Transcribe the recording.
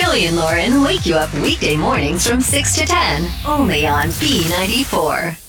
Joey and Lauren wake you up weekday mornings from 6 to 10, only on B94.